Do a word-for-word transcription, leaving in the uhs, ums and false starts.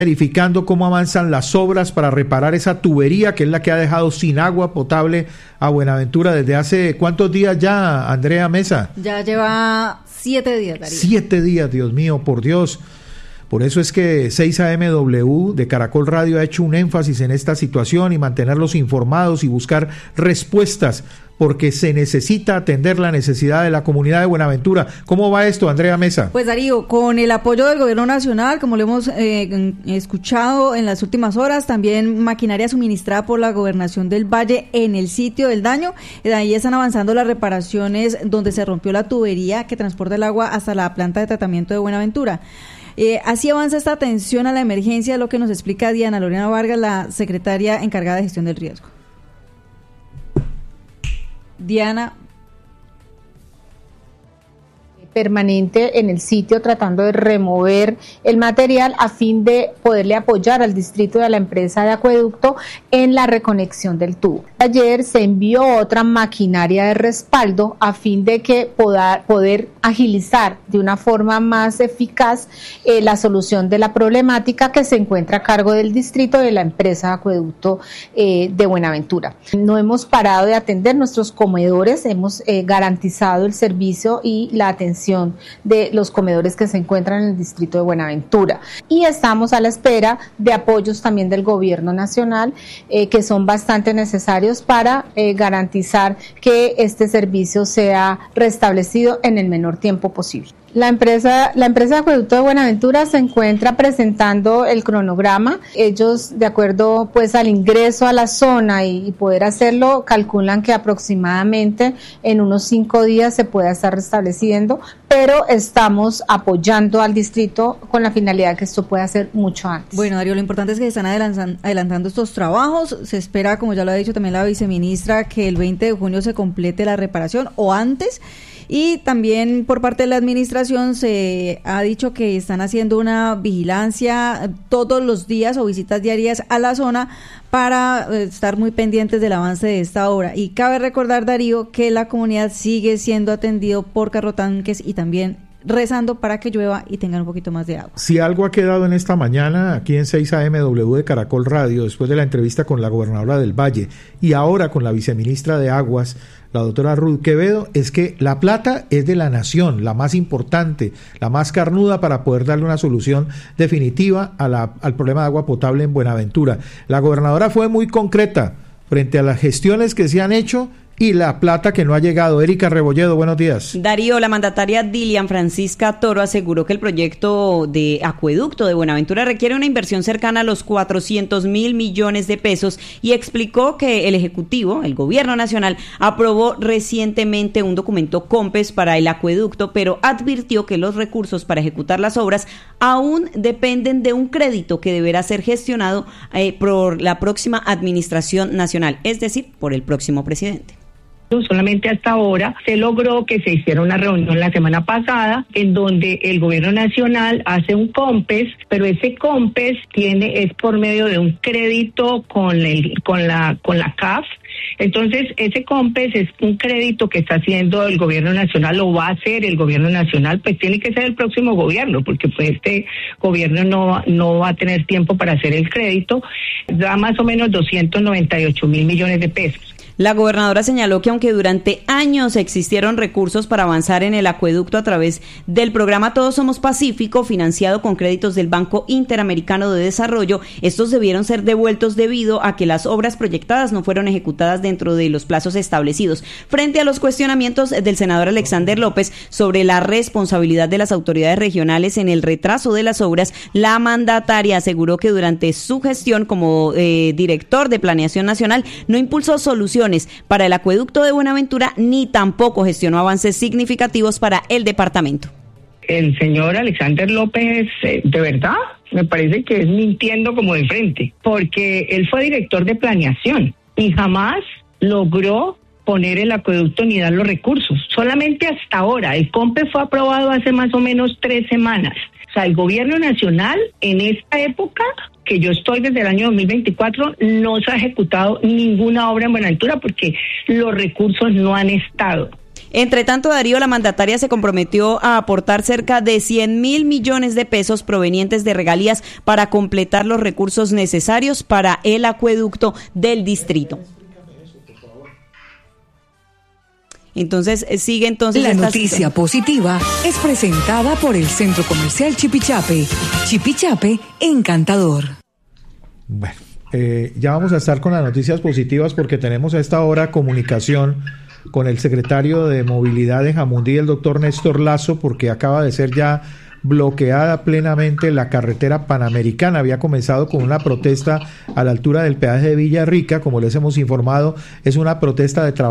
verificando cómo avanzan las obras para reparar esa tubería que es la que ha dejado sin agua potable a Buenaventura desde hace ¿cuántos días ya, Andrea Mesa? Ya lleva siete días, Darío. Siete días, Dios mío, por Dios. Por eso es que seis A M W de Caracol Radio ha hecho un énfasis en esta situación y mantenerlos informados y buscar respuestas, porque se necesita atender la necesidad de la comunidad de Buenaventura. ¿Cómo va esto, Andrea Mesa? Pues Darío, con el apoyo del gobierno nacional, como lo hemos eh, escuchado en las últimas horas, también maquinaria suministrada por la Gobernación del Valle en el sitio del daño, de ahí están avanzando las reparaciones donde se rompió la tubería que transporta el agua hasta la planta de tratamiento de Buenaventura. Eh, así avanza esta atención a la emergencia, lo que nos explica Diana Lorena Vargas, la secretaria encargada de gestión del riesgo. Diana. Permanente en el sitio tratando de remover el material a fin de poderle apoyar al distrito y a la empresa de acueducto en la reconexión del tubo. Ayer se envió otra maquinaria de respaldo a fin de que poda, poder agilizar de una forma más eficaz eh, la solución de la problemática que se encuentra a cargo del distrito y de la empresa de acueducto eh, de Buenaventura. No hemos parado de atender nuestros comedores, hemos eh, garantizado el servicio y la atención de los comedores que se encuentran en el distrito de Buenaventura, y estamos a la espera de apoyos también del gobierno nacional eh, que son bastante necesarios para eh, garantizar que este servicio sea restablecido en el menor tiempo posible. La empresa, la empresa de acueducto de Buenaventura se encuentra presentando el cronograma. Ellos, de acuerdo pues al ingreso a la zona y, y poder hacerlo, calculan que aproximadamente en unos cinco días se pueda estar restableciendo, pero estamos apoyando al distrito con la finalidad de que esto pueda ser mucho antes. Bueno, Darío, lo importante es que se están adelantan, adelantando estos trabajos. Se espera, como ya lo ha dicho también la viceministra, que el veinte de junio se complete la reparación o antes. Y también por parte de la administración se ha dicho que están haciendo una vigilancia todos los días o visitas diarias a la zona para estar muy pendientes del avance de esta obra. Y cabe recordar, Darío, que la comunidad sigue siendo atendido por carrotanques y también rezando para que llueva y tengan un poquito más de agua. Si algo ha quedado en esta mañana aquí en seis A M W de Caracol Radio, después de la entrevista con la gobernadora del Valle y ahora con la viceministra de Aguas, la doctora Ruth Quevedo, es que la plata es de la nación, la más importante, la más carnuda para poder darle una solución definitiva a la, al problema de agua potable en Buenaventura. La gobernadora fue muy concreta frente a las gestiones que se han hecho y la plata que no ha llegado. Erika Rebolledo, buenos días. Darío, la mandataria Dilian Francisca Toro aseguró que el proyecto de acueducto de Buenaventura requiere una inversión cercana a los cuatrocientos mil millones de pesos y explicó que el Ejecutivo, el Gobierno Nacional, aprobó recientemente un documento COMPES para el acueducto, pero advirtió que los recursos para ejecutar las obras aún dependen de un crédito que deberá ser gestionado eh, por la próxima Administración Nacional, es decir, por el próximo presidente. Solamente hasta ahora se logró que se hiciera una reunión la semana pasada en donde el gobierno nacional hace un COMPES, pero ese COMPES tiene es por medio de un crédito con el con la con la C A F. Entonces, ese COMPES es un crédito que está haciendo el gobierno nacional o va a hacer el gobierno nacional, pues tiene que ser el próximo gobierno, porque pues este gobierno no, no va a tener tiempo para hacer el crédito, da más o menos doscientos noventa y ocho mil millones de pesos. La gobernadora señaló que aunque durante años existieron recursos para avanzar en el acueducto a través del programa Todos Somos Pacífico, financiado con créditos del Banco Interamericano de Desarrollo, estos debieron ser devueltos debido a que las obras proyectadas no fueron ejecutadas dentro de los plazos establecidos. Frente a los cuestionamientos del senador Alexander López sobre la responsabilidad de las autoridades regionales en el retraso de las obras, la mandataria aseguró que durante su gestión como eh, director de Planeación Nacional no impulsó soluciones para el acueducto de Buenaventura ni tampoco gestionó avances significativos para el departamento. El señor Alexander López, eh, de verdad, me parece que es mintiendo como de frente, porque él fue director de planeación y jamás logró poner el acueducto ni dar los recursos. Solamente hasta ahora, el COMPES fue aprobado hace más o menos tres semanas. O sea, el gobierno nacional en esta época, que yo estoy desde el año dos mil veinticuatro, no se ha ejecutado ninguna obra en Buenaventura porque los recursos no han estado. Entre tanto, Darío, la mandataria se comprometió a aportar cerca de cien mil millones de pesos provenientes de regalías para completar los recursos necesarios para el acueducto del distrito. Entonces, sigue entonces... La esta noticia situación. positiva es presentada por el Centro Comercial Chipichape. Chipichape, encantador. Bueno, eh, ya vamos a estar con las noticias positivas porque tenemos a esta hora comunicación con el secretario de Movilidad de Jamundí, el doctor Néstor Lazo, porque acaba de ser ya bloqueada plenamente la carretera panamericana. Había comenzado con una protesta a la altura del peaje de Villarrica, como les hemos informado, es una protesta de trabajo